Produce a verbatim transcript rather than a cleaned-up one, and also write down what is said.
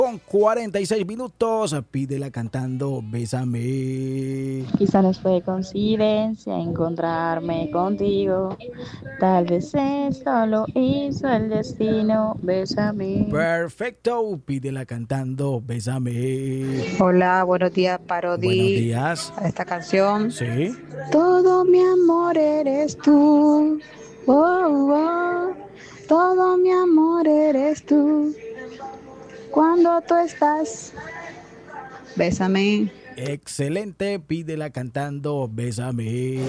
con cuarenta y seis minutos. Pídela cantando Bésame. Quizá no fue coincidencia encontrarme contigo. Tal vez esto lo hizo el destino. Bésame. Perfecto, pídela cantando Bésame. Hola, buenos días, Buenos Parodi, días. a esta canción. Sí. Todo mi amor eres tú. Oh, oh. Todo mi amor eres tú. Cuando tú estás, bésame. Excelente, pídela cantando Bésame.